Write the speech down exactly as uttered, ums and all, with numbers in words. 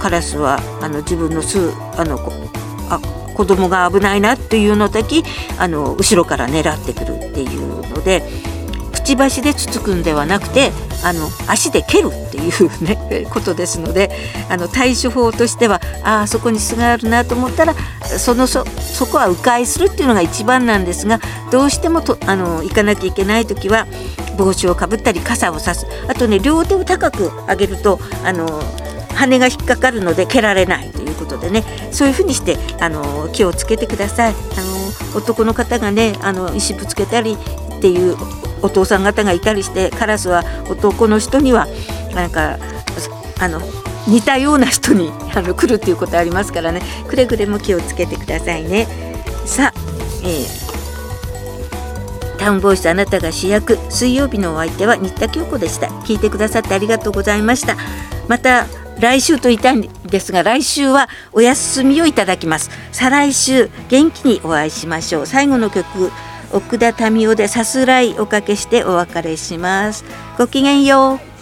カラスはあの自分の巣あのこあ子供が危ないなっていうの時あの後ろから狙ってくるっていうので、くちばしでつつくんではなくてあの足で蹴るっていう、ね、ことですので、あの対処法としてはあそこに巣があるなと思ったらその そ, そこは迂回するっていうのが一番なんですが、どうしてもとあの行かなきゃいけない時は帽子をかぶったり傘を差す、あとね両手を高く上げるとあの羽が引っかかるので蹴られないということでね、そういうふうにしてあの気をつけてください。あの男の方がねあの石ぶつけたりっていうお父さん方がいたりして、カラスは男の人にはなんかあの似たような人にあの来るっていうことありますからね、くれぐれも気をつけてくださいね。さあ、えー、タウンボイスあなたが主役、水曜日のお相手は新田京子でした。聞いてくださってありがとうございました。また来週と言いたいんですが、来週はお休みをいただきます。再来週元気にお会いしましょう。最後の曲、奥田民生でさすらいおかけしてお別れします。ごきげんよう。